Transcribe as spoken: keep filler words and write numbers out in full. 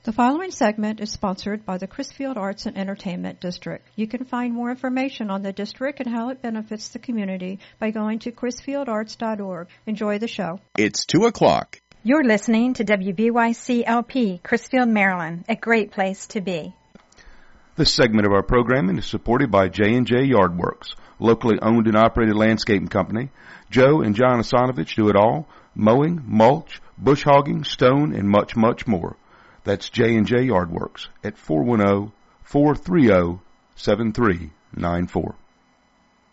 The following segment is sponsored by the Crisfield Arts and Entertainment District. You can find more information on the district and how it benefits the community by going to crisfield arts dot org. Enjoy the show. It's two o'clock. You're listening to W B Y C L P, Crisfield, Maryland, a great place to be. This segment of our programming is supported by J and J Yardworks, locally owned and operated landscaping company. Joe and John Asanovich do it all: mowing, mulch, bush hogging, stone, and much, much more. That's J and J Yardworks at four one zero, four three zero, seven three nine four.